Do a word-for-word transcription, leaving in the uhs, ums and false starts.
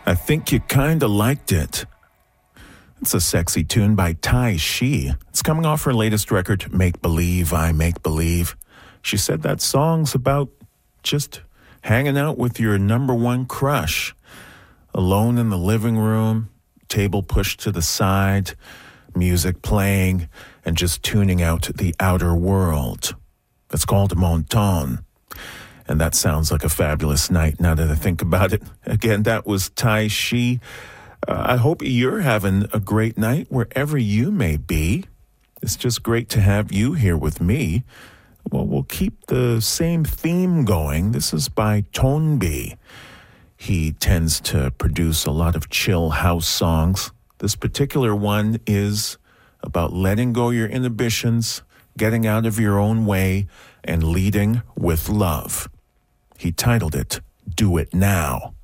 I think you kinda liked it. It's a sexy tune by Tai Shi. It's coming off her latest record, Make Believe, I Make Believe. She said that song's about just hanging out with your number one crush. Alone in the living room, table pushed to the side, music playing, and just tuning out the outer world. It's called Mon Temps. And that sounds like a fabulous night now that I think about it. Again, that was Tai Shi. Uh, I hope you're having a great night wherever you may be. It's just great to have you here with me. Well, we'll keep the same theme going. This is by Tonbi. He tends to produce a lot of chill house songs. This particular one is about letting go your inhibitions, getting out of your own way, and leading with love. He titled it, Do It Now.